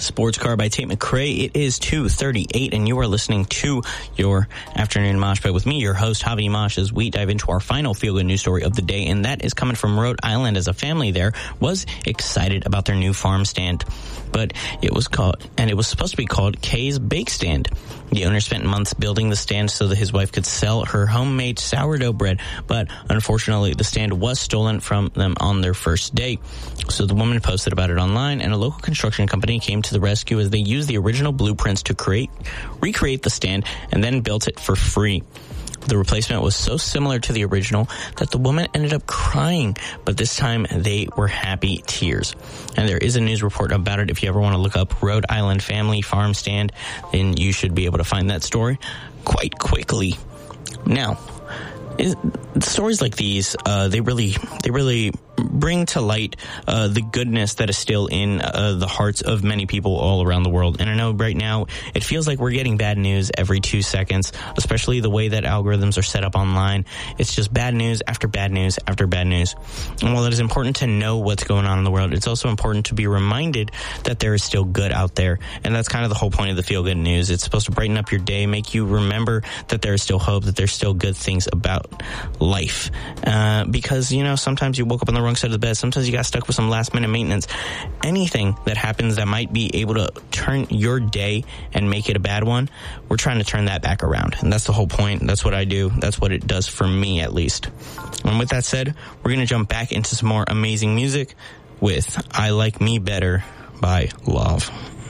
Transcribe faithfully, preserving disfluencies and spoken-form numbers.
Sports Car by Tate McRae. It is two thirty-eight, and you are listening to your Afternoon Mosh Pit with me, your host, Javi Mosh, as we dive into our final feel-good news story of the day, and that is coming from Rhode Island, as a family there was excited about their new farm stand. But it was called, and it was supposed to be called Kay's Bake Stand. The owner spent months building the stand so that his wife could sell her homemade sourdough bread, but unfortunately, the stand was stolen from them on their first day. So the woman posted about it online, and a local construction company came to the rescue as they used the original blueprints to create, recreate the stand, and then built it for free. The replacement was so similar to the original that the woman ended up crying, but this time they were happy tears. And there is a news report about it. If you ever want to look up Rhode Island Family Farm Stand, then you should be able to find that story quite quickly. Now, is, stories like these, uh, they really, they really bring to light uh, the goodness that is still in uh, the hearts of many people all around the world. And I know right now it feels like we're getting bad news every two seconds, especially the way that algorithms are set up online. It's just bad news after bad news after bad news. And while it is important to know what's going on in the world, it's also important to be reminded that there is still good out there. And that's kind of the whole point of the Feel Good News. It's supposed to brighten up your day, make you remember that there is still hope, that there's still good things about life. Uh, because, you know, sometimes you woke up on the wrong side of the bed. Sometimes you got stuck with some last minute maintenance. Anything that happens that might be able to turn your day and make it a bad one, we're trying to turn that back around. And that's the whole point. That's what I do. That's what it does for me, at least. And with that said, we're going to jump back into some more amazing music with I Like Me Better by Love.